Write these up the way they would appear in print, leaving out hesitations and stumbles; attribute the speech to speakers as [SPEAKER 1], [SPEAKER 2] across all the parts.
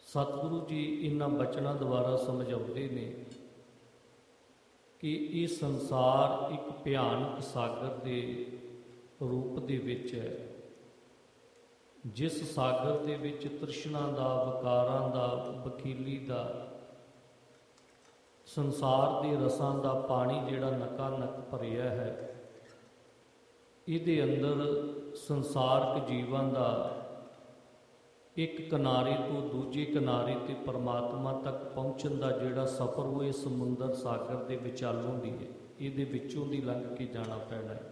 [SPEAKER 1] सतगुरु जी इन्हां बचनां द्वारा समझाउंदे ने कि ये संसार एक भयानक सागर के रूप दे विच है, जिस सागर दे विच तृष्णा दा, विकारां दा, वकीली दा, संसार के रसां दा पानी जिहड़ा नका नक भरिया है, इहदे अंदर संसारक जीवां दा एक किनारे तो दूजे किनारे ते परमात्मा तक पहुँचण का जिहड़ा सफ़र वो इस समुंदर सागर के विचालों दी है, ये विचों दी लंघ के जाना पैना है।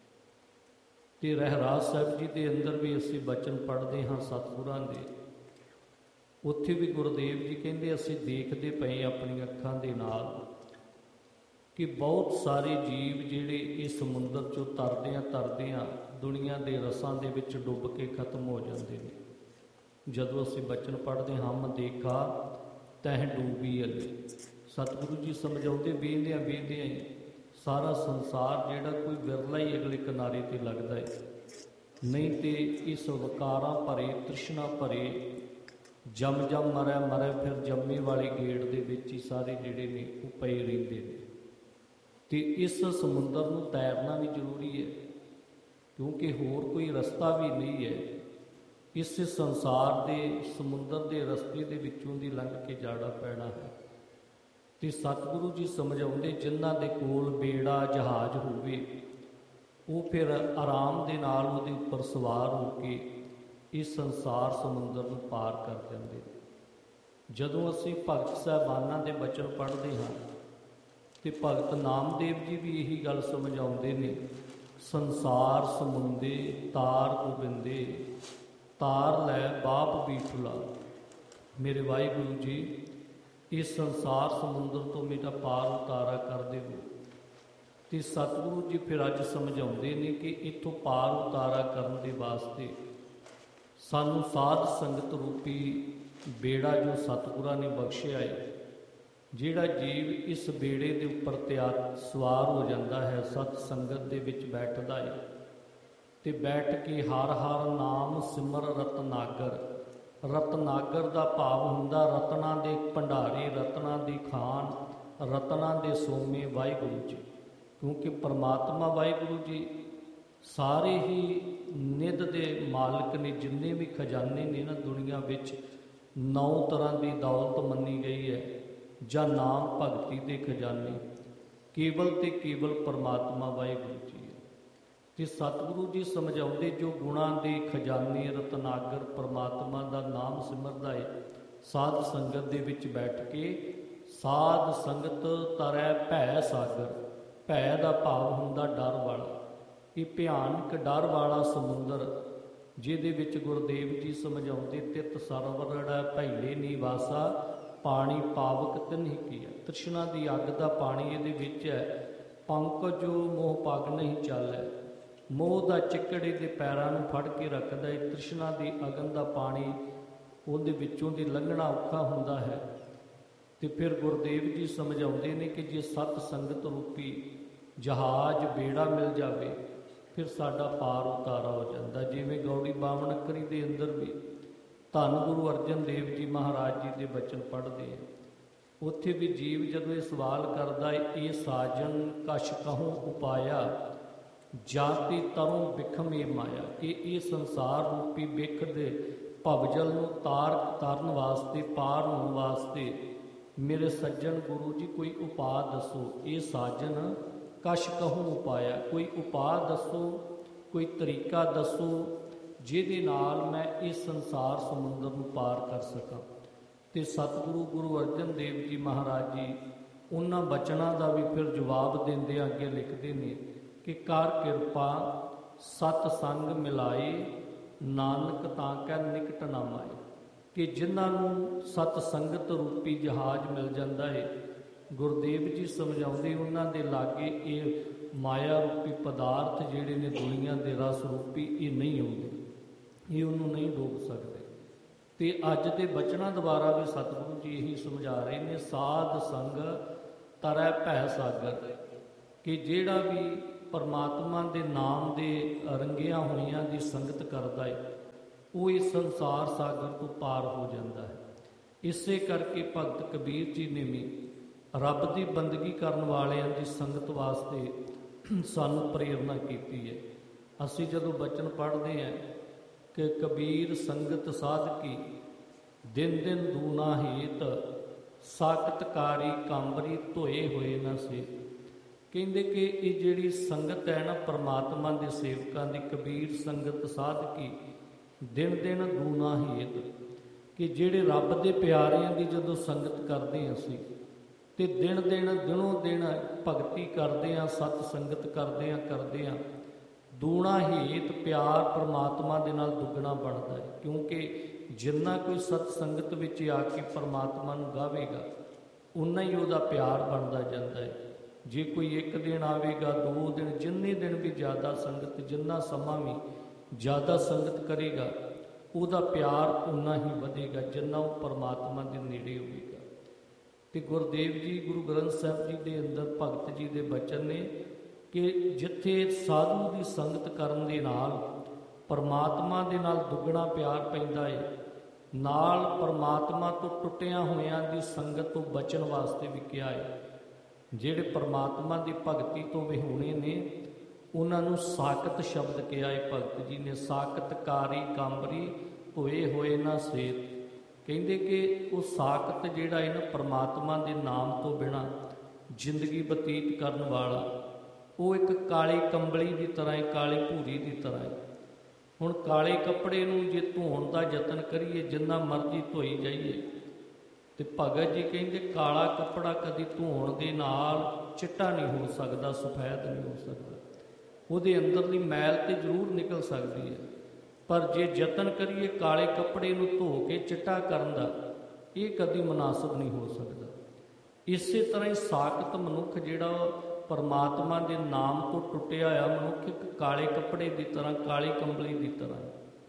[SPEAKER 1] तो रहराज साहब जी के अंदर भी असी बचन पढ़ते हाँ सतगुरां दे, उत्थे भी गुरुदेव जी कहते असी देखते पे अपनी अखां दे नाल कि बहुत सारे जीव जिहड़े इस समुंदर चों तरदियां दुनिया के रसां दे विच डुब के खत्म हो जाते हैं। जदों असी बचन पढ़ते हम देखा तह डूबी अले, सतगुरु जी समझाते बेंदियां बेंदियां ही सारा संसार जिहड़ा कोई विरला ही अगले किनारे ते लगता है, नहीं तो इस वकारां भरे तृष्णा भरे जम जम मरै मरै फिर जम्मे वाले गेड़ दे विच ही सारे जिहड़े ने वो पए रहिंदे ने। ते इस समुंदर नूं तैरना भी जरूरी है, क्योंकि होर कोई रस्ता भी नहीं है। इस संसार के समुंदर के रस्ते के विचों दी लंघ के जाना पैना है। तो सतगुरु जी समझाउंदे जिन्हां दे कोल बेड़ा जहाज होवे वो फिर आराम दे नाल उहदे उपर सवार होके इस संसार समुंदर नूं पार कर जांदे। जदों असीं भगत साहिबानां दे बचन पढ़ते हाँ तो भगत नामदेव जी भी यही गल समझाउंदे ने, संसार समुंदे तार गोबिंदे तार लै बाप बीठुला। मेरे वाहिगुरु जी इस संसार समुंदर तो मेरा पार उतारा कर देवो। तो सतगुरु जी फिर अज समझाउंदे ने कि इत्थों पार उतारा करने के वास्ते सानू साध संगत रूपी बेड़ा जो सतगुरां ने बख्शिया है, जिहड़ा जीव इस बेड़े के उपर सवार हो जाता है, सत संगत दे विच बैठदा है ते बैठ के हर हर नाम सिमर रतनागर। रतनागर का भाव हुंदा रत्ना दे भंडारे, रत्ना दी खान, रत्ना दे सोमे वाहिगुरु जी। क्योंकि परमात्मा वाहिगुरु जी सारे ही निध दे मालिक ने, जिन्ने भी खजाने ने ना दुनिया विच 9 तरह की दौलत मनी गई है जां नाम भगती के खजाने केवल ते केवल परमात्मा वाहिगुरु जी। तो सतगुरु जी समझाउंदे जो गुणां दे खजाने रतनागर परमात्मा का नाम सिमरदा है, साध संगत दे विच बैठ के साध संगत तरै भै सागर। भै का भाव हुंदा डर वाला, ये भयानक डर वाला समुंदर जिहदे विच गुरुदेव जी समझाउंदे तित सरवरड़ भैले निवासा पानी पावक तिन्हि कीया। तृष्णा की अग का पानी इहदे विच है, पंकज मोह पग नहीं चालै। मोह का चिकड़े के पैरों में फड़ के रखता है, तृष्णा की अगन का पानी उहदे विचों दी लंघना औखा हुंदा है। तो फिर गुरुदेव जी समझाउंदे ने कि जे सत संगत रूपी जहाज बेड़ा मिल जाए फिर साडा पार उतारा हो जाता। जिवें गौड़ी बावणकरी के अंदर भी धन गुरु अर्जन देव जी महाराज जी के बचन पढ़ते हैं, उत्थे भी जीव जदों ये सवाल करता है, ये साजन कश कहूँ उपाया जाति तरों बिखमे माया, कि ये संसार रूपी बिख दे भवजल नूं तारन वास्ते पार होने वास्ते मेरे सज्जन गुरु जी कोई उपाय दसो। ये साजन कश कहूँ उपाया, कोई उपाय दसो, कोई तरीका दसो जिहदे नाल मैं इस संसार समुंदर नूं पार कर सकां। तो सतगुरु गुरु अर्जन देव जी महाराज जी उन्हां बचनां दा भी फिर जवाब देंदे अगे लिखते हैं कि कर किरपा सतसंग मिलाए नानक तां कै निकट ना माए। कि जिन्हों सतसंगत रूपी जहाज मिल जाता है, गुरुदेव जी समझाते उन्होंने दे लागे ये माया रूपी पदार्थ जिहड़े ने दुनिया के रस रूपी ये नहीं आउंदे, ये उन्होंने नहीं रोक सकते। तो अज के बचनों द्वारा भी सतगुरु जी यही समझा रहे हैं, साध संग तरै भै सागर। कि जिहड़ा भी परमात्मा के नाम के रंगिया हुई की संगत करता है वो इस संसार सागर तो पार हो जाता है। ਇਸੇ ਕਰਕੇ ਭਗਤ ਕਬੀਰ ਜੀ ਨੇ ਵੀ ਰੱਬ ਦੀ ਬੰਦਗੀ ਕਰਨ ਵਾਲਿਆਂ ਦੀ ਸੰਗਤ ਵਾਸਤੇ ਸਾਨੂੰ ਪ੍ਰੇਰਨਾ ਕੀਤੀ ਹੈ। ਅਸੀਂ ਜਦੋਂ ਬਚਨ ਪੜ੍ਹਦੇ ਹਾਂ ਕਿ ਕਬੀਰ ਸੰਗਤ ਸਾਧਕੀ ਦਿਨ ਦਿਨ ਦੂਣਾ ਹੇਤ ਸਾਖਤਕਾਰੀ ਕਾਂਬਰੀ ਧੋਏ ਹੋਏ ਨਾ ਸੇ। ਕਹਿੰਦੇ ਕਿ ਇਹ ਜਿਹੜੀ ਸੰਗਤ ਹੈ ਨਾ ਪਰਮਾਤਮਾ ਦੇ ਸੇਵਕਾਂ ਦੀ, ਕਬੀਰ ਸੰਗਤ ਸਾਧਕੀ ਦਿਨ ਦਿਨ ਦੂਣਾ ਹੇਤ, ਕਿ ਜਿਹੜੇ ਰੱਬ ਦੇ ਪਿਆਰਿਆਂ ਦੀ ਜਦੋਂ ਸੰਗਤ ਕਰਦੇ ਹਾਂ ਅਸੀਂ ਤੇ ਦਿਨੋਂ ਦਿਨ ਭਗਤੀ ਕਰਦੇ ਹਾਂ, ਸਤ ਸੰਗਤ ਕਰਦੇ ਹਾਂ ਦੂਣਾ ਹੇਤ ਪਿਆਰ ਪਰਮਾਤਮਾ ਦੇ ਨਾਲ ਦੁੱਗਣਾ ਬਣਦਾ ਹੈ। ਕਿਉਂਕਿ ਜਿੰਨਾ ਕੋਈ ਸਤ ਸੰਗਤ ਵਿੱਚ ਆ ਕੇ ਪਰਮਾਤਮਾ ਨੂੰ ਗਾਵੇਗਾ ਉਨਾ ਹੀ ਉਹਦਾ ਪਿਆਰ ਬਣਦਾ ਜਾਂਦਾ ਹੈ। ਜੇ ਕੋਈ ਇੱਕ ਦਿਨ ਆਵੇਗਾ, 2 ਦਿਨ, ਜਿੰਨੇ ਦਿਨ ਵੀ ਜ਼ਿਆਦਾ ਸੰਗਤ, ਜਿੰਨਾ ਸਮਾਂ ਵੀ ਜ਼ਿਆਦਾ ਸੰਗਤ ਕਰੇਗਾ ਉਹਦਾ ਪਿਆਰ ਉਨਾ ਹੀ ਵਧੇਗਾ ਜਿੰਨਾ ਉਹ ਪਰਮਾਤਮਾ ਦੇ ਨੇੜੇ ਹੋਵੇਗਾ। ਤੇ ਗੁਰਦੇਵ ਜੀ ਗੁਰੂ ਗ੍ਰੰਥ ਸਾਹਿਬ ਜੀ ਦੇ ਅੰਦਰ ਭਗਤ ਜੀ ਦੇ ਬਚਨ ਨੇ ਕਿ ਜਿੱਥੇ ਸਾਧੂ ਦੀ ਸੰਗਤ ਕਰਨ ਦੇ ਨਾਲ ਪਰਮਾਤਮਾ ਦੇ ਨਾਲ ਦੁੱਗਣਾ ਪਿਆਰ ਪੈਂਦਾ ਹੈ, ਨਾਲ ਪਰਮਾਤਮਾ ਤੋਂ ਟੁੱਟਿਆਂ ਹੋਇਆਂ ਦੀ ਸੰਗਤ ਤੋਂ ਬਚਣ ਵਾਸਤੇ ਵੀ ਕਿਹਾ ਹੈ। ਜਿਹੜੇ ਪਰਮਾਤਮਾ ਦੀ ਭਗਤੀ ਤੋਂ ਵਿਹੂਣੇ ਨੇ ਉਹਨਾਂ ਨੂੰ ਸਾਕਤ ਸ਼ਬਦ ਕਿਹਾ ਹੈ ਭਗਤ ਜੀ ਨੇ। ਸਾਕਤਕਾਰੀ ਕਾਂਬਰੀ ਧੋਏ ਹੋਏ ਨਾ ਸੇਤ। ਕਹਿੰਦੇ ਕਿ ਉਹ ਸਾਕਤ ਜਿਹੜਾ ਹੈ ਨਾ ਪਰਮਾਤਮਾ ਦੇ ਨਾਮ ਤੋਂ ਬਿਨਾਂ ਜ਼ਿੰਦਗੀ ਬਤੀਤ ਕਰਨ ਵਾਲਾ, ਉਹ ਇੱਕ ਕਾਲੀ ਕੰਬਲੀ ਦੀ ਤਰ੍ਹਾਂ ਹੈ, ਕਾਲੀ ਭੂਰੀ ਦੀ ਤਰ੍ਹਾਂ ਹੈ। ਹੁਣ ਕਾਲੇ ਕੱਪੜੇ ਨੂੰ ਜੇ ਧੋਣ ਦਾ ਯਤਨ ਕਰੀਏ, ਜਿੰਨਾ ਮਰਜ਼ੀ ਧੋਈ ਜਾਈਏ, ਤੇ ਭਗਤ ਜੀ ਕਹਿੰਦੇ ਕਾਲਾ ਕੱਪੜਾ ਕਦੀ ਧੋਣ ਦੇ ਨਾਲ ਚਿੱਟਾ ਨਹੀਂ ਹੋ ਸਕਦਾ, ਸਫੈਦ ਨਹੀਂ ਹੋ ਸਕਦਾ। ਉਹਦੇ ਅੰਦਰਲੀ ਮੈਲ ਤੇ ਜ਼ਰੂਰ ਨਿਕਲ ਸਕਦੀ ਹੈ, ਪਰ ਜੇ ਯਤਨ ਕਰੀਏ ਕਾਲੇ ਕੱਪੜੇ ਨੂੰ ਧੋ ਕੇ ਚਿੱਟਾ ਕਰਨ ਦਾ, ਇਹ ਕਦੀ ਮੁਨਾਸਬ ਨਹੀਂ ਹੋ ਸਕਦਾ। ਇਸੇ ਤਰ੍ਹਾਂ ਹੀ ਸਾਕਤ ਮਨੁੱਖ ਜਿਹੜਾ ਪਰਮਾਤਮਾ ਦੇ ਨਾਮ ਤੋਂ ਟੁੱਟਿਆ ਹੋਇਆ ਮਨੁੱਖ ਇੱਕ ਕਾਲੇ ਕੱਪੜੇ ਦੀ ਤਰ੍ਹਾਂ, ਕਾਲੀ ਕੰਬਲੀ ਦੀ ਤਰ੍ਹਾਂ,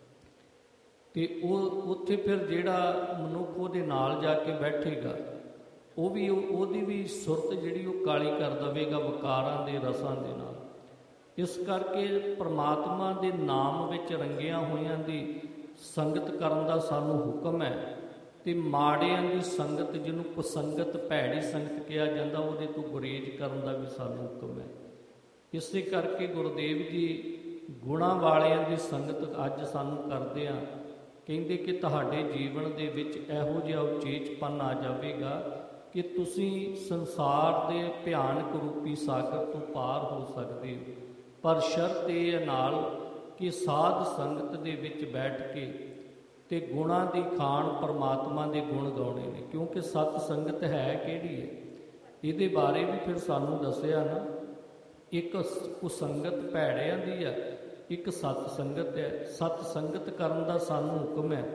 [SPEAKER 1] ਤੇ ਉਹ ਉੱਥੇ ਫਿਰ ਜਿਹੜਾ ਮਨੁੱਖ ਉਹਦੇ ਨਾਲ ਜਾ ਕੇ ਬੈਠੇਗਾ ਉਹ ਵੀ ਉਹਦੀ ਵੀ ਸੁਰਤ ਜਿਹੜੀ ਉਹ ਕਾਲੀ ਕਰ ਦੇਵੇਗਾ ਵਿਕਾਰਾਂ ਦੇ ਰਸਾਂ ਦੇ ਨਾਲ। ਇਸ ਕਰਕੇ ਪਰਮਾਤਮਾ ਦੇ ਨਾਮ ਵਿੱਚ ਰੰਗਿਆਂ ਹੋਇਆਂ ਦੀ ਸੰਗਤ ਕਰਨ ਦਾ ਸਾਨੂੰ ਹੁਕਮ ਹੈ, ਤੇ ਮਾੜਿਆਂ ਦੀ ਸੰਗਤ, ਜਿਹਨੂੰ ਕੁਸੰਗਤ ਭੈੜੀ ਸੰਗਤ ਕਿਹਾ ਜਾਂਦਾ, ਉਹਦੇ ਤੋਂ ਗੁਰੇਜ਼ ਕਰਨ ਦਾ ਵੀ ਸਾਨੂੰ ਹੁਕਮ ਹੈ। ਇਸੇ ਕਰਕੇ ਗੁਰਦੇਵ ਜੀ ਗੁਣਾਂ ਵਾਲਿਆਂ ਦੀ ਸੰਗਤ ਅੱਜ ਸਾਨੂੰ ਕਰਦੇ ਆ। ਕਹਿੰਦੇ ਕਿ ਤੁਹਾਡੇ ਜੀਵਨ ਦੇ ਵਿੱਚ ਇਹੋ ਜਿਹਾ ਉਚੇਚਪਨ ਆ ਜਾਵੇਗਾ ਕਿ ਤੁਸੀਂ ਸੰਸਾਰ ਦੇ ਭਿਆਨਕ ਰੂਪੀ ਸਾਗਰ ਤੋਂ ਪਾਰ ਹੋ ਸਕਦੇ ਹੋ, ਪਰ ਸ਼ਰਤ ਇਹ ਹੈ ਨਾਲ ਕਿ ਸਾਧ ਸੰਗਤ ਦੇ ਵਿੱਚ ਬੈਠ ਕੇ ਤੇ ਗੁਣਾਂ ਦੀ ਖਾਣ ਪਰਮਾਤਮਾ ਦੇ ਗੁਣ ਗਾਉਣੇ ਨੇ। ਕਿਉਂਕਿ ਸਤ ਸੰਗਤ ਹੈ ਕਿਹੜੀ ਹੈ, ਇਹਦੇ ਬਾਰੇ ਵੀ ਫਿਰ ਸਾਨੂੰ ਦੱਸਿਆ ਨਾ। ਇੱਕ ਕੁਸੰਗਤ ਭੈੜਿਆਂ ਦੀ ਹੈ, ਇੱਕ ਸਤ ਸੰਗਤ ਹੈ। ਸਤ ਸੰਗਤ ਕਰਨ ਦਾ ਸਾਨੂੰ ਹੁਕਮ ਹੈ।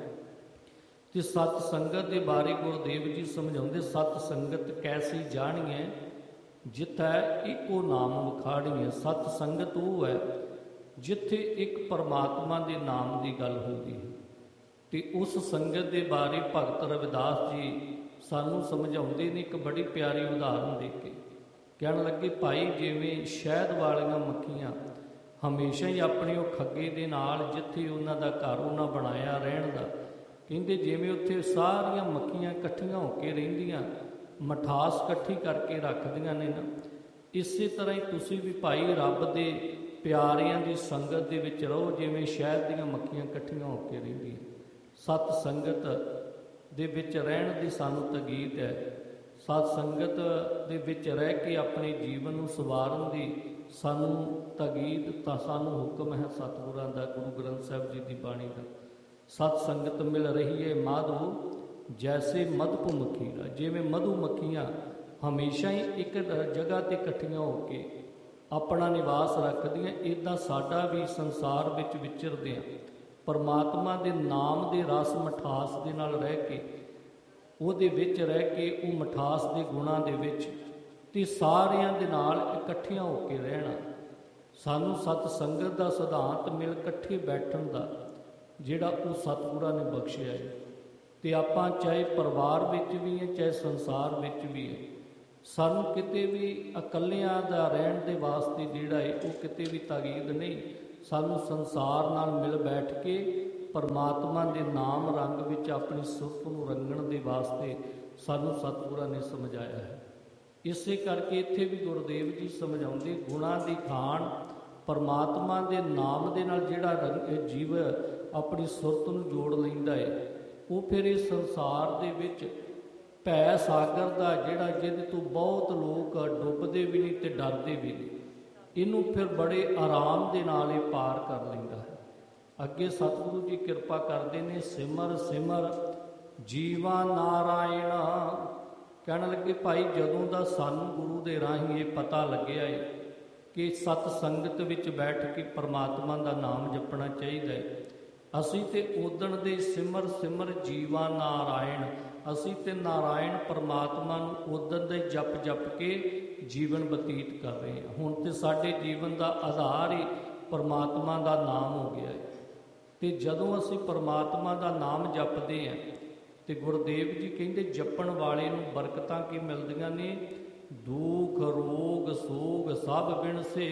[SPEAKER 1] ਤੇ ਸਤ ਸੰਗਤ ਦੇ ਬਾਰੇ ਗੁਰਦੇਵ ਜੀ ਸਮਝਾਉਂਦੇ, ਸਤ ਸੰਗਤ ਕੈਸੀ ਜਾਣੀਏ ਜਿੱਥੈ ਇੱਕੋ ਨਾਮ ਵਿਖਾੜੀਏ। ਸਤ ਸੰਗਤ ਉਹ ਹੈ ਜਿੱਥੇ ਇੱਕ ਪਰਮਾਤਮਾ ਦੇ ਨਾਮ ਦੀ ਗੱਲ ਹੁੰਦੀ ਹੈ। ਤੇ ਉਸ ਸੰਗਤ ਦੇ ਬਾਰੇ ਭਗਤ ਰਵਿਦਾਸ ਜੀ ਸਾਨੂੰ ਸਮਝਾਉਂਦੇ ਨੇ ਇੱਕ ਬੜੀ ਪਿਆਰੀ ਉਦਾਹਰਨ ਦੇ ਕੇ। ਕਹਿਣ ਲੱਗੇ, ਭਾਈ ਜਿਵੇਂ ਸ਼ਹਿਦ ਵਾਲੀਆਂ ਮੱਖੀਆਂ ਹਮੇਸ਼ਾ ਹੀ ਆਪਣੇ ਉਹ ਖੱਗੇ ਦੇ ਨਾਲ, ਜਿੱਥੇ ਉਹਨਾਂ ਦਾ ਘਰ ਉਹਨਾਂ ਬਣਾਇਆ ਰਹਿਣ ਦਾ, ਕਹਿੰਦੇ ਜਿਵੇਂ ਉੱਥੇ ਸਾਰੀਆਂ ਮੱਖੀਆਂ ਇਕੱਠੀਆਂ ਹੋ ਕੇ ਰਹਿੰਦੀਆਂ, ਮਠਾਸ ਇਕੱਠੀ ਕਰਕੇ ਰੱਖਦੀਆਂ ਨੇ ਨਾ, ਇਸੇ ਤਰ੍ਹਾਂ ਹੀ ਤੁਸੀਂ ਵੀ ਭਾਈ ਰੱਬ ਦੇ ਪਿਆਰਿਆਂ ਦੀ ਸੰਗਤ ਦੇ ਵਿੱਚ ਰਹੋ, ਜਿਵੇਂ ਸ਼ਹਿਦ ਦੀਆਂ ਮੱਖੀਆਂ ਇਕੱਠੀਆਂ ਹੋ ਕੇ ਰਹਿੰਦੀਆਂ। ਸਤ ਸੰਗਤ ਦੇ ਵਿੱਚ ਰਹਿਣ ਦੀ ਸਾਨੂੰ ਤਾਕੀਦ ਹੈ। ਸਤ ਸੰਗਤ ਦੇ ਵਿੱਚ ਰਹਿ ਕੇ ਆਪਣੇ ਜੀਵਨ ਨੂੰ ਸਵਾਰਨ ਦੀ ਸਾਨੂੰ ਤਾਕੀਦ, ਤਾਂ ਸਾਨੂੰ ਹੁਕਮ ਹੈ ਸਤਿਗੁਰਾਂ ਦਾ, ਗੁਰੂ ਗ੍ਰੰਥ ਸਾਹਿਬ ਜੀ ਦੀ ਬਾਣੀ ਦਾ। ਸਤ ਸੰਗਤ ਮਿਲ ਰਹੀ ਹੈ ਮਾਧੋ ਜੈਸੇ ਮਧੁ ਮੱਖੀਰਾ। ਜਿਵੇਂ ਮਧੂ ਮੱਖੀਆਂ ਹਮੇਸ਼ਾ ਹੀ ਇੱਕ ਜਗ੍ਹਾ 'ਤੇ ਇਕੱਠੀਆਂ ਹੋ ਕੇ ਆਪਣਾ ਨਿਵਾਸ ਰੱਖਦੀਆਂ, ਇੱਦਾਂ ਸਾਡਾ ਵੀ ਸੰਸਾਰ ਵਿੱਚ ਵਿਚਰਦੇ ਹਾਂ ਪਰਮਾਤਮਾ ਦੇ ਨਾਮ ਦੇ ਰਸ ਮਠਾਸ ਦੇ ਨਾਲ ਰਹਿ ਕੇ, ਉਹਦੇ ਵਿੱਚ ਰਹਿ ਕੇ ਉਹ ਮਠਾਸ ਦੇ ਗੁਣਾਂ ਦੇ ਵਿੱਚ ਤੇ ਸਾਰਿਆਂ ਦੇ ਨਾਲ ਇਕੱਠੀਆਂ ਹੋ ਕੇ ਰਹਿਣਾ। ਸਾਨੂੰ ਸਤ ਸੰਗਤ ਦਾ ਸਿਧਾਂਤ ਮਿਲ ਇਕੱਠੇ ਬੈਠਣ ਦਾ ਜਿਹੜਾ ਉਹ ਸਤਿਗੁਰਾਂ ਨੇ ਬਖਸ਼ਿਆ ਹੈ। ਤੇ ਆਪਾਂ ਚਾਹੇ ਪਰਿਵਾਰ ਵਿੱਚ ਵੀ ਹੈ, ਚਾਹੇ ਸੰਸਾਰ ਵਿੱਚ ਵੀ ਹੈ, ਸਾਨੂੰ ਕਿਤੇ ਵੀ ਇਕੱਲਿਆਂ ਦਾ ਰਹਿਣ ਦੇ ਵਾਸਤੇ ਜਿਹੜਾ ਹੈ ਉਹ ਕਿਤੇ ਵੀ ਤਾਕੀਦ ਨਹੀਂ। ਸਾਨੂੰ ਸੰਸਾਰ ਨਾਲ ਮਿਲ ਬੈਠ ਕੇ ਪਰਮਾਤਮਾ ਦੇ ਨਾਮ ਰੰਗ ਵਿੱਚ ਆਪਣੀ ਸੁਰਤ ਨੂੰ ਰੰਗਣ ਦੇ ਵਾਸਤੇ ਸਾਨੂੰ ਸਤਿਗੁਰਾਂ ਨੇ ਸਮਝਾਇਆ ਹੈ। ਇਸੇ ਕਰਕੇ ਇੱਥੇ ਵੀ ਗੁਰਦੇਵ ਜੀ ਸਮਝਾਉਂਦੇ, ਗੁਣਾਂ ਦੀ ਖਾਣ ਪਰਮਾਤਮਾ ਦੇ ਨਾਮ ਦੇ ਨਾਲ ਜਿਹੜਾ ਜੀਵ ਆਪਣੀ ਸੁਰਤ ਨੂੰ ਜੋੜ ਲੈਂਦਾ ਹੈ, ਉਹ ਫਿਰ ਇਸ ਸੰਸਾਰ ਦੇ ਵਿੱਚ ਭੈ ਸਾਗਰ ਦਾ ਜਿਹੜਾ ਜਿਹਦੇ ਤੋਂ ਬਹੁਤ ਲੋਕ ਡੁੱਬਦੇ ਵੀ ਨਹੀਂ ਤੇ ਡਰਦੇ ਵੀ ਨਹੀਂ, ਇਹਨੂੰ ਫਿਰ ਬੜੇ ਆਰਾਮ ਦੇ ਨਾਲ ਇਹ ਪਾਰ ਕਰ ਲੈਂਦਾ ਹੈ। ਅੱਗੇ ਸਤਿਗੁਰੂ ਜੀ ਕਿਰਪਾ ਕਰਦੇ ਨੇ, ਸਿਮਰ ਸਿਮਰ ਜੀਵਾ ਨਾਰਾਇਣ। ਕਹਿਣ ਲੱਗੇ ਭਾਈ, ਜਦੋਂ ਦਾ ਸਾਨੂੰ ਗੁਰੂ ਦੇ ਰਾਹੀਂ ਇਹ ਪਤਾ ਲੱਗਿਆ ਹੈ ਕਿ ਸਤ ਸੰਗਤ ਵਿੱਚ ਬੈਠ ਕੇ ਪਰਮਾਤਮਾ ਦਾ ਨਾਮ ਜਪਣਾ ਚਾਹੀਦਾ ਹੈ, ਅਸੀਂ ਤੇ ਉਦਣ ਦੇ ਸਿਮਰ ਸਿਮਰ ਜੀਵਾ ਨਾਰਾਇਣ, ਅਸੀਂ ਤੇ ਨਾਰਾਇਣ ਪਰਮਾਤਮਾ ਨੂੰ ਉਦਣ ਦੇ ਜਪ ਜਪ ਕੇ ਜੀਵਨ ਬਤੀਤ ਕਰ ਰਹੇ ਹਾਂ। ਹੁਣ ਤੇ ਸਾਡੇ ਜੀਵਨ ਦਾ ਆਧਾਰ ਹੀ ਪਰਮਾਤਮਾ ਦਾ ਨਾਮ ਹੋ ਗਿਆ ਹੈ। ਤੇ ਜਦੋਂ ਅਸੀਂ ਪਰਮਾਤਮਾ ਦਾ ਨਾਮ ਜਪਦੇ ਹਾਂ ਤੇ ਗੁਰਦੇਵ ਜੀ ਕਹਿੰਦੇ, ਜਪਣ ਵਾਲੇ ਨੂੰ ਬਰਕਤਾਂ ਕੀ ਮਿਲਦੀਆਂ ਨੇ? ਦੁੱਖ ਰੋਗ ਸੋਗ ਸਭ ਬਿਨਸੇ,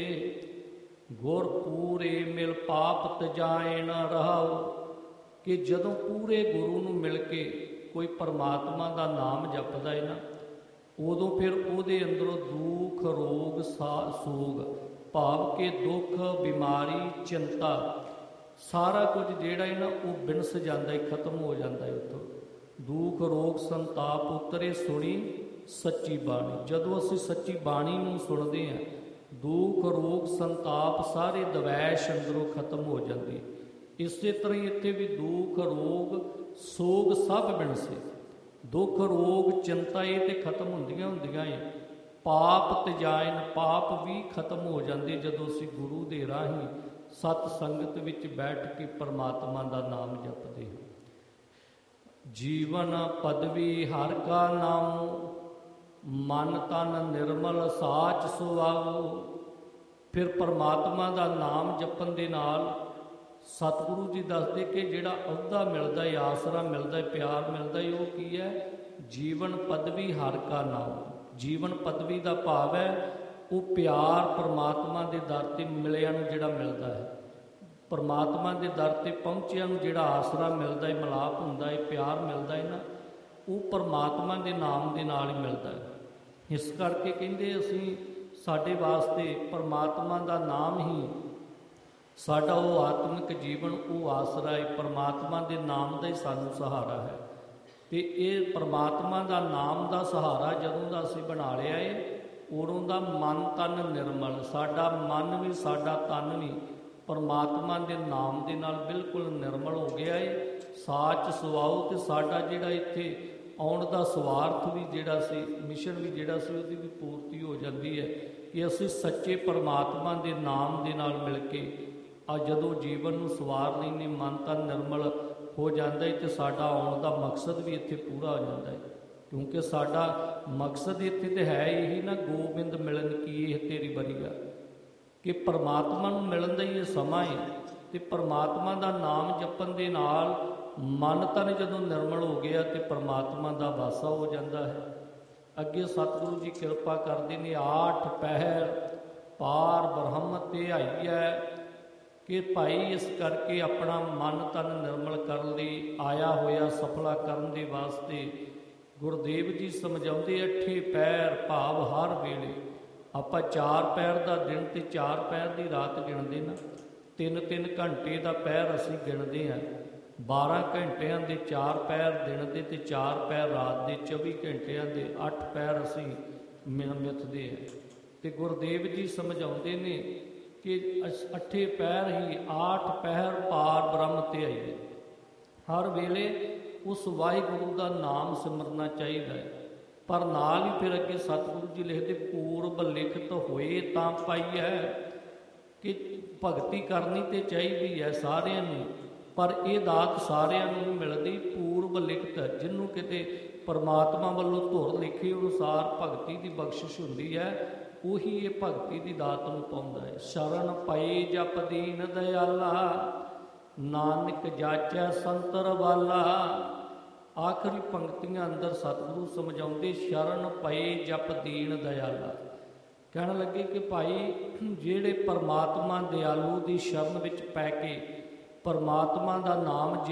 [SPEAKER 1] ਗੁਰ ਪੂਰੇ ਮਿਲ ਪਾਪ ਤਜਾਏ ਨ ਰਹਾਉ। ਕਿ ਜਦੋਂ ਪੂਰੇ ਗੁਰੂ ਨੂੰ ਮਿਲ ਕੇ ਕੋਈ ਪਰਮਾਤਮਾ ਦਾ ਨਾਮ ਜਪਦਾ ਹੈ ਨਾ, ਉਦੋਂ ਫਿਰ ਉਹਦੇ ਅੰਦਰੋਂ ਦੁੱਖ ਰੋਗ ਸੋਗ ਭਾਵ ਕਿ ਦੁੱਖ ਬਿਮਾਰੀ ਚਿੰਤਾ ਸਾਰਾ ਕੁਝ ਜਿਹੜਾ ਹੈ ਨਾ ਉਹ ਬਿਨਸ ਜਾਂਦਾ ਹੈ, ਖਤਮ ਹੋ ਜਾਂਦਾ ਹੈ। ਉੱਥੋਂ ਦੁੱਖ ਰੋਗ ਸੰਤਾਪ ਉਤਰੇ ਸੁਣੀ ਸੱਚੀ ਬਾਣੀ। ਜਦੋਂ ਅਸੀਂ ਸੱਚੀ ਬਾਣੀ ਨੂੰ ਸੁਣਦੇ ਹਾਂ, ਦੁੱਖ ਰੋਗ ਸੰਤਾਪ ਸਾਰੇ ਦਵੈਸ਼ ਅੰਦਰੋਂ ਖਤਮ ਹੋ ਜਾਂਦੀ। ਇਸੇ ਤਰ੍ਹਾਂ ਹੀ ਇੱਥੇ ਵੀ ਦੁੱਖ ਰੋਗ ਸੋਗ ਸਭ ਬਿਨਸੇ, ਦੁੱਖ ਰੋਗ ਚਿੰਤਾ ਇਹ ਤੇ ਖਤਮ ਹੁੰਦੀਆਂ ਹੈ, ਪਾਪ ਤਜਾਇਨ ਪਾਪ ਵੀ ਖਤਮ ਹੋ ਜਾਂਦੇ ਜਦੋਂ ਅਸੀਂ ਗੁਰੂ ਦੇ ਰਾਹੀਂ ਸਤ ਸੰਗਤ ਵਿੱਚ ਬੈਠ ਕੇ ਪਰਮਾਤਮਾ ਦਾ ਨਾਮ ਜਪਦੇ ਹਾਂ। ਜੀਵਨ ਪਦਵੀ ਹਰ ਕਾ ਨਾਮ, ਮਨ ਤਨ ਨਿਰਮਲ ਸਾਚ ਸੁਆਉ। ਫਿਰ ਪਰਮਾਤਮਾ ਦਾ ਨਾਮ ਜਪਣ ਦੇ ਨਾਲ ਸਤਿਗੁਰੂ ਜੀ ਦੱਸਦੇ ਕਿ ਜਿਹੜਾ ਅਹੁਦਾ ਮਿਲਦਾ ਹੈ, ਆਸਰਾ ਮਿਲਦਾ ਹੈ, ਪਿਆਰ ਮਿਲਦਾ ਹੈ, ਉਹ ਕੀ ਹੈ? ਜੀਵਨ ਪਦਵੀ ਹਰ ਕਾ ਨਾਮ। ਜੀਵਨ ਪਦਵੀ ਦਾ ਭਾਵ ਹੈ ਉਹ ਪਿਆਰ ਪਰਮਾਤਮਾ ਦੇ ਦਰ 'ਤੇ ਮਿਲਿਆਂ ਨੂੰ ਜਿਹੜਾ ਮਿਲਦਾ ਹੈ, ਪਰਮਾਤਮਾ ਦੇ ਦਰ 'ਤੇ ਪਹੁੰਚਿਆਂ ਨੂੰ ਜਿਹੜਾ ਆਸਰਾ ਮਿਲਦਾ ਹੈ, ਮਿਲਾਪ ਹੁੰਦਾ ਹੈ, ਪਿਆਰ ਮਿਲਦਾ ਹੈ ਨਾ, ਉਹ ਪਰਮਾਤਮਾ ਦੇ ਨਾਮ ਦੇ ਨਾਲ ਹੀ ਮਿਲਦਾ ਹੈ। ਇਸ ਕਰਕੇ ਕਹਿੰਦੇ ਅਸੀਂ ਸਾਡੇ ਵਾਸਤੇ ਪਰਮਾਤਮਾ ਦਾ ਨਾਮ ਹੀ ਸਾਡਾ ਉਹ ਆਤਮਿਕ ਜੀਵਨ, ਉਹ ਆਸਰਾ ਹੈ, ਪਰਮਾਤਮਾ ਦੇ ਨਾਮ ਦਾ ਹੀ ਸਾਨੂੰ ਸਹਾਰਾ ਹੈ। ਤੇ ਇਹ ਪਰਮਾਤਮਾ ਦਾ ਨਾਮ ਦਾ ਸਹਾਰਾ ਜਦੋਂ ਦਾ ਅਸੀਂ ਬਣਾ ਲਿਆ ਹੈ, ਉਦੋਂ ਦਾ ਮਨ ਤਨ ਨਿਰਮਲ, ਸਾਡਾ ਮਨ ਵੀ ਸਾਡਾ ਤਨ ਵੀ ਪਰਮਾਤਮਾ ਦੇ ਨਾਮ ਦੇ ਨਾਲ ਬਿਲਕੁਲ ਨਿਰਮਲ ਹੋ ਗਿਆ ਹੈ। ਸਾਚ ਸੁਆਉ, ਤੇ ਸਾਡਾ ਜਿਹੜਾ ਇੱਥੇ ਆਉਣ ਦਾ ਸਵਾਰਥ ਵੀ ਜਿਹੜਾ ਸੀ, ਮਿਸ਼ਨ ਵੀ ਜਿਹੜਾ ਸੀ, ਉਹਦੀ ਵੀ ਪੂਰਤੀ ਹੋ ਜਾਂਦੀ ਹੈ ਕਿ ਅਸੀਂ ਸੱਚੇ ਪਰਮਾਤਮਾ ਦੇ ਨਾਮ ਦੇ ਨਾਲ ਮਿਲ ਕੇ ਜਦੋਂ ਜੀਵਨ ਨੂੰ ਸਵਾਰ ਲੈਂਦੇ, ਮਨ ਤਨ ਨਿਰਮਲ ਹੋ ਜਾਂਦਾ ਹੈ, ਤੇ ਸਾਡਾ ਆਉਣ ਦਾ ਮਕਸਦ ਵੀ ਇੱਥੇ ਪੂਰਾ ਹੋ ਜਾਂਦਾ ਹੈ। ਕਿਉਂਕਿ ਸਾਡਾ ਮਕਸਦ ਇੱਥੇ ਤੇ ਹੈ ਇਹੀ ਨਾ, ਗੋਬਿੰਦ ਮਿਲਣ ਕੀ ਇਹ ਤੇਰੀ ਬਰੀਆ, ਕਿ ਪਰਮਾਤਮਾ ਨੂੰ ਮਿਲਣ ਦਾ ਹੀ ਇਹ ਸਮਾਂ ਹੈ। ਤੇ ਪਰਮਾਤਮਾ ਦਾ ਨਾਮ ਜਪਣ ਦੇ ਨਾਲ ਮਨ ਤਨ ਜਦੋਂ ਨਿਰਮਲ ਹੋ ਗਿਆ ਤੇ ਪਰਮਾਤਮਾ ਦਾ ਵਾਸਾ ਹੋ ਜਾਂਦਾ ਹੈ। ਅੱਗੇ ਸਤਿਗੁਰੂ ਜੀ ਕਿਰਪਾ ਕਰਦੇ ਨੇ, 8 ਪਹਿਰ ਪਾਰ ਬ੍ਰਹਮ ਧਿਆਈਐ। ਕਿ ਭਾਈ ਇਸ ਕਰਕੇ ਆਪਣਾ ਮਨ ਤਨ ਨਿਰਮਲ ਕਰਨ ਲਈ, ਆਇਆ ਹੋਇਆ ਸਫਲਾ ਕਰਨ ਦੇ ਵਾਸਤੇ ਗੁਰਦੇਵ ਜੀ ਸਮਝਾਉਂਦੇ, 8 ਪਹਿਰ ਭਾਵ ਹਰ ਵੇਲੇ। ਆਪਾਂ 4 ਪਹਿਰ ਦਾ ਦਿਨ ਤੇ 4 ਪਹਿਰ ਦੀ ਰਾਤ ਗਿਣਦੇ ਨਾ, 3-3 ਘੰਟੇ ਦਾ ਪਹਿਰ ਅਸੀਂ ਗਿਣਦੇ ਹਾਂ, 12 ਘੰਟਿਆਂ ਦੇ 4 ਪਹਿਰ ਦਿਨ ਦੇ ਤੇ 4 ਪਹਿਰ ਰਾਤ ਦੇ, 24 ਘੰਟਿਆਂ ਦੇ 8 ਪਹਿਰ ਅਸੀਂ ਮਿੱਥਦੇ ਹਾਂ। ਤੇ ਗੁਰਦੇਵ ਜੀ ਸਮਝਾਉਂਦੇ ਨੇ ਕਿ 8 ਪਹਿਰ ਹੀ 8 ਪਹਿਰ ਪਾਰ ਬ੍ਰਹਮ ਧਿਆਈਐ। ਹਰ ਵੇਲੇ ਉਸ ਵਾਹਿਗੁਰੂ ਦਾ ਨਾਮ ਸਿਮਰਨਾ ਚਾਹੀਦਾ ਹੈ। ਪਰ ਨਾਲ ਹੀ ਫਿਰ ਅੱਗੇ ਸਤਿਗੁਰੂ ਜੀ ਲਿਖਦੇ, ਪੂਰਬ ਲਿਖਤ ਹੋਏ ਤਾਂ ਪਾਈਐ। ਕਿ ਭਗਤੀ ਕਰਨੀ ਤੇ ਚਾਹੀਦੀ ਹੈ ਸਾਰਿਆਂ ਨੂੰ, ਪਰ ਇਹ ਦਾਤ ਸਾਰਿਆਂ ਨੂੰ ਨਹੀਂ ਮਿਲਦੀ। ਪੂਰਬ ਲਿਖਤ, ਜਿਹਨੂੰ ਕਿਤੇ ਪਰਮਾਤਮਾ ਵੱਲੋਂ ਧੁਰ ਲਿਖੀ ਅਨੁਸਾਰ ਭਗਤੀ ਦੀ ਬਖਸ਼ਿਸ਼ ਹੁੰਦੀ ਹੈ, ਉਹੀ ਇਹ ਭਗਤੀ ਦੀ ਦਾਤ ਨੂੰ ਪਾਉਂਦਾ ਹੈ। ਸ਼ਰਨ ਪਏ ਜਪ ਦੀਨ ਦਇਆਲਾ, ਨਾਨਕ ਜਾਚੈ ਸੰਤਰ ਵਾਲਾ। ਆਖਰੀ ਪੰਕਤੀਆਂ ਅੰਦਰ ਸਤਿਗੁਰੂ ਸਮਝਾਉਂਦੇ, ਸ਼ਰਨ ਪਏ ਜਪ ਦੀਨ ਦਇਆਲਾ। ਕਹਿਣ ਲੱਗੇ ਕਿ ਭਾਈ ਜਿਹੜੇ ਪਰਮਾਤਮਾ ਦਿਆਲੂ ਦੀ ਸ਼ਰਨ ਵਿੱਚ ਪੈ ਕੇ ਪਰਮਾਤਮਾ ਦਾ ਨਾਮ ਜੇ